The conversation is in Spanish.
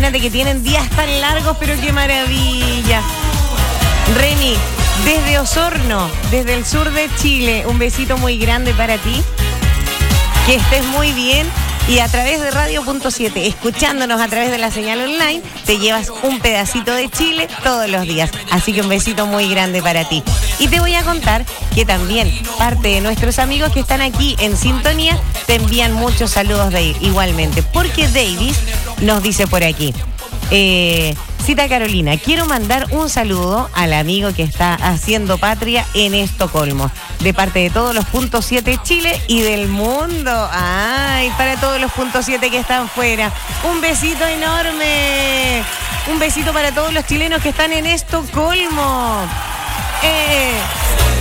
Imagínate que tienen días tan largos, pero qué maravilla. Reni, desde Osorno, desde el sur de Chile, un besito muy grande para ti. Que estés muy bien. Y a través de Radio.7, escuchándonos a través de la señal online, te llevas un pedacito de Chile todos los días. Así que un besito muy grande para ti. Y te voy a contar que también parte de nuestros amigos que están aquí en sintonía te envían muchos saludos de igualmente. Porque Davis nos dice por aquí. Cita Carolina, quiero mandar un saludo al amigo que está haciendo patria en Estocolmo, de parte de todos los puntos 7 Chile y del mundo. Ay, para todos los puntos 7 que están fuera. Un besito enorme. Un besito para todos los chilenos que están en Estocolmo.